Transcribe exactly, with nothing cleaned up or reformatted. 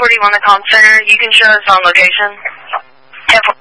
forty-one, the comm center. You can show us on location. ten